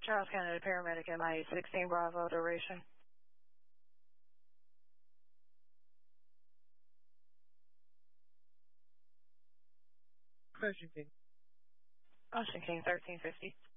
Charles Kennedy, paramedic, MIA 16 Bravo, duration. Ocean King. Ocean King, 1350.